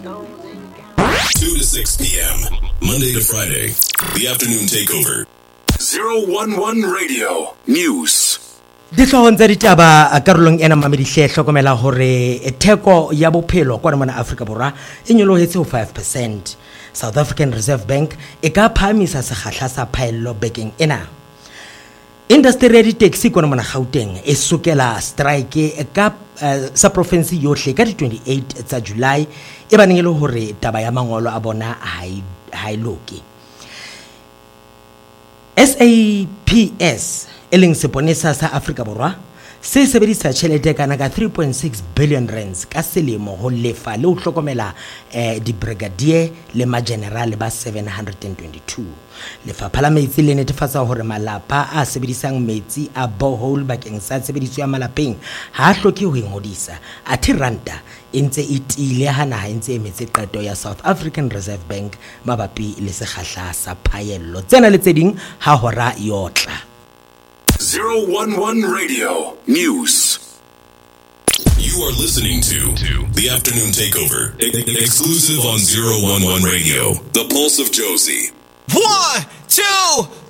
2 to 6 p.m. Monday to Friday. The afternoon takeover. 011 Radio News. Ditlhong tsa ditaba karolong ena mamedihle hlokomela hore theko ya bophelo kwa mona Afrika Borwa e nyolohetse ho 5%. South African Reserve Bank e ka phamisa sekgahla sa phaello bekeng ena. Industry ya di-taxi kwa mona Gauteng e sokela strike ka sa province yohle ka di 28 tsa July e baneng le hore taba ya mangolo a bona ha e loke. SAPS eleng seponesa sa Afrika Borwa se sebedisa tjhelete kana ka 3.6 billion rands ka selemo ho lefa le ho hlokomela di brigadier le ma general ba 722. Lefapha la metsi le netefatsa hore malapa a sebedisang metsi a borehole bakeng sa tshebediso ya malapeng ha hloke ho ingodisa. Athe ranta entse itile ha naha entse emetse qeto ya South African Reserve Bank mabapi le sekgahla sa phaello tsena le tseding ha hora yotla. 011 Radio News. You are listening to The Afternoon Takeover, exclusive on 011 Radio. The Pulse of Josie. 1, 2